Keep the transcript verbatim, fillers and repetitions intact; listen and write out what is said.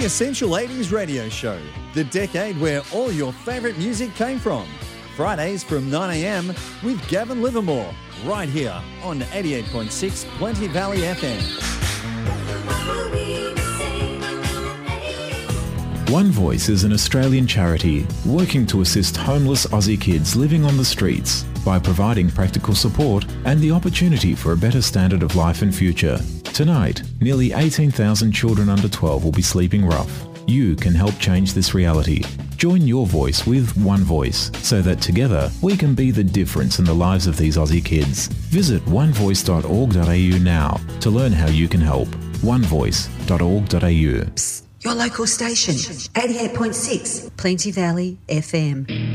The Essential eighties Radio Show, the decade where all your favourite music came from. Fridays from nine a m with Gavin Livermore, right here on eighty-eight point six Plenty Valley F M. One Voice is an Australian charity working to assist homeless Aussie kids living on the streets by providing practical support and the opportunity for a better standard of life and future. Tonight, nearly eighteen thousand children under twelve will be sleeping rough. You can help change this reality. Join your voice with One Voice so that together we can be the difference in the lives of these Aussie kids. Visit one voice dot org dot a u now to learn how you can help. one voice dot org dot a u. Your local station, eighty-eight point six Plenty Valley F M.